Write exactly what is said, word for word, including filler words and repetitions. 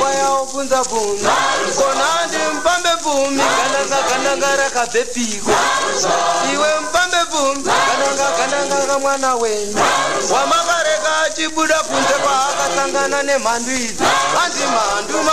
kwaya bunza bumi kona ndi mpambe bumi kananga kananga rakabvepiko iwe mpambe bumi kananga kananga mwana wenyu wamakareka chibuda kunze kwaakasangana nemhandu idzi anzi mhandu